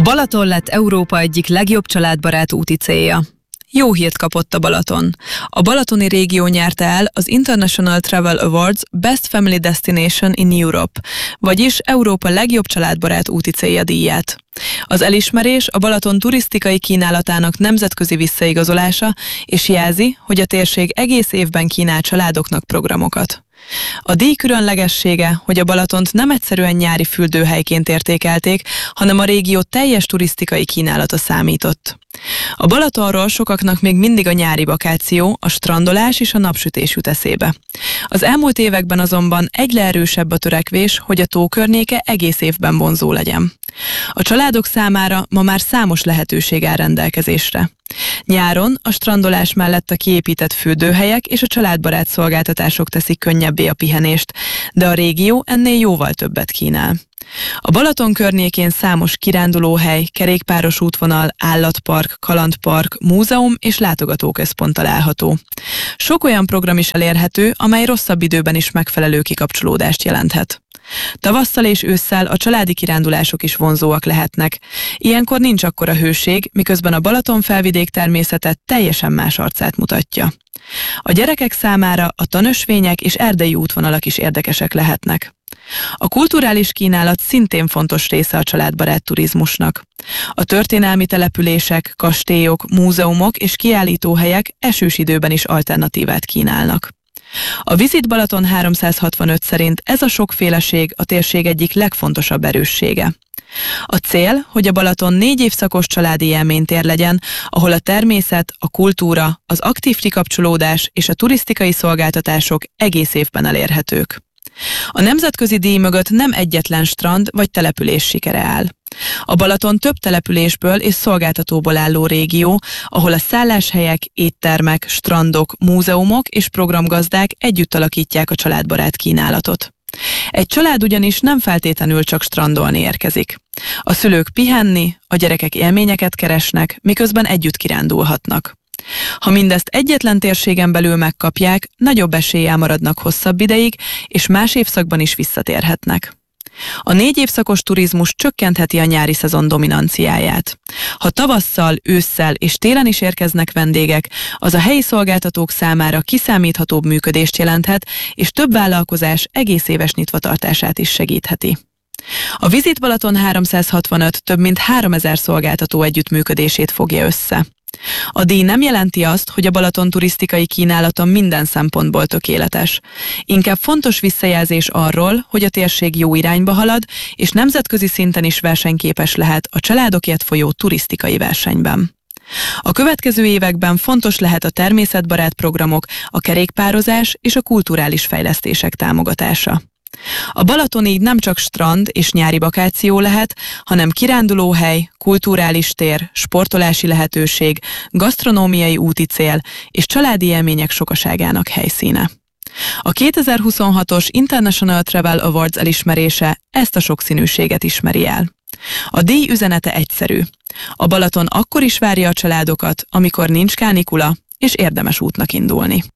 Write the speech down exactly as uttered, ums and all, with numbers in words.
Balaton lett Európa egyik legjobb családbarát úti célja. Jó hírt kapott a Balaton. A balatoni régió nyerte el az International Travel Awards Best Family Destination in Europe, vagyis Európa legjobb családbarát úti célja díját. Az elismerés a Balaton turisztikai kínálatának nemzetközi visszaigazolása, és jelzi, hogy a térség egész évben kínál családoknak programokat. A díj különlegessége, hogy a Balatont nem egyszerűen nyári fürdőhelyként értékelték, hanem a régió teljes turisztikai kínálata számított. A Balatonról sokaknak még mindig a nyári vakáció, a strandolás és a napsütés jut eszébe. Az elmúlt években azonban egyre erősebb a törekvés, hogy a tó környéke egész évben vonzó legyen. A családok számára ma már számos lehetőség áll rendelkezésre. Nyáron a strandolás mellett a kiépített fürdőhelyek és a családbarát szolgáltatások teszik könnyebbé a pihenést, de a régió ennél jóval többet kínál. A Balaton környékén számos kirándulóhely, kerékpáros útvonal, állatpark, kalandpark, múzeum és látogatóközpont található. Sok olyan program is elérhető, amely rosszabb időben is megfelelő kikapcsolódást jelenthet. Tavasszal és ősszel a családi kirándulások is vonzóak lehetnek. Ilyenkor nincs akkora hőség, miközben a Balaton felvidék természete teljesen más arcát mutatja. A gyerekek számára a tanösvények és erdei útvonalak is érdekesek lehetnek. A kulturális kínálat szintén fontos része a családbarát turizmusnak. A történelmi települések, kastélyok, múzeumok és kiállítóhelyek esős időben is alternatívát kínálnak. A Visit Balaton háromszázhatvanöt szerint ez a sokféleség a térség egyik legfontosabb erőssége. A cél, hogy a Balaton négy évszakos családi élménytér legyen, ahol a természet, a kultúra, az aktív kikapcsolódás és a turisztikai szolgáltatások egész évben elérhetők. A nemzetközi díj mögött nem egyetlen strand vagy település sikere áll. A Balaton több településből és szolgáltatóból álló régió, ahol a szálláshelyek, éttermek, strandok, múzeumok és programgazdák együtt alakítják a családbarát kínálatot. Egy család ugyanis nem feltétlenül csak strandolni érkezik. A szülők pihenni, a gyerekek élményeket keresnek, miközben együtt kirándulhatnak. Ha mindezt egyetlen térségen belül megkapják, nagyobb eséllyel maradnak hosszabb ideig, és más évszakban is visszatérhetnek. A négy évszakos turizmus csökkentheti a nyári szezon dominanciáját. Ha tavasszal, ősszel és télen is érkeznek vendégek, az a helyi szolgáltatók számára kiszámíthatóbb működést jelenthet, és több vállalkozás egész éves nyitvatartását is segítheti. A Visit Balaton háromszázhatvanöt több mint háromezer szolgáltató együttműködését fogja össze. A díj nem jelenti azt, hogy a Balaton turisztikai kínálata minden szempontból tökéletes. Inkább fontos visszajelzés arról, hogy a térség jó irányba halad, és nemzetközi szinten is versenyképes lehet a családokért folyó turisztikai versenyben. A következő években fontos lehet a természetbarát programok, a kerékpározás és a kulturális fejlesztések támogatása. A Balaton így nem csak strand és nyári vakáció lehet, hanem kirándulóhely, kulturális tér, sportolási lehetőség, gasztronómiai úti cél és családi élmények sokaságának helyszíne. A kétezer-huszonhatos International Travel Awards elismerése ezt a sokszínűséget ismeri el. A díj üzenete egyszerű. A Balaton akkor is várja a családokat, amikor nincs kánikula, és érdemes útnak indulni.